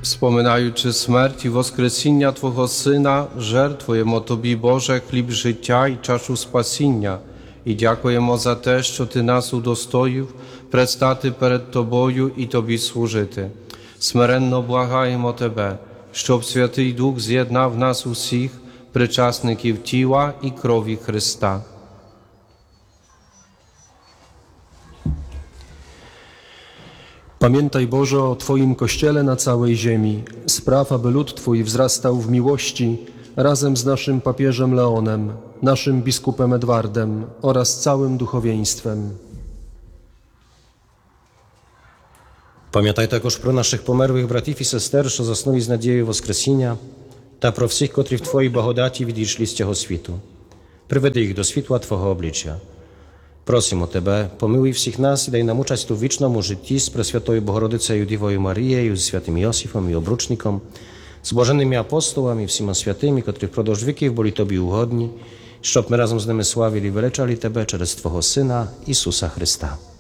Wspominaючи смерть і воскресіння Твого Сина, жертвуємо Тобі, Боже, хліб життя і чашу спасіння, і дякуємо за те, що Ти нас удостоїв предстати перед Тобою і Тобі служити. Смиренно благаємо Тебе, щоб Святий Дух з'єднав нас усіх, причасників тіла і крові Христа. Pamiętaj, Boże, o Twoim Kościele na całej ziemi. Spraw, aby lud Twój wzrastał w miłości razem z naszym papieżem Leonem, naszym biskupem Edwardem oraz całym duchowieństwem. Пам'ятай також про наших померлих братів і сестер, що заснули з надією Воскресіння, та про всіх, котрі в Твоїй благодаті відійшли з цього світу. Приведи їх до світла Твого обличчя. Просимо Тебе, помилуй всіх нас і дай нам участь у вічному житті з Пресвятою Богородицею Дівою Марією, з святим Йосифом і обручником, з блаженними апостолами, всіма святими, котрі впродовж віків були Тобі угодні, щоб ми разом з ними славили і величали Тебе через Твого Сина Ісуса Христа.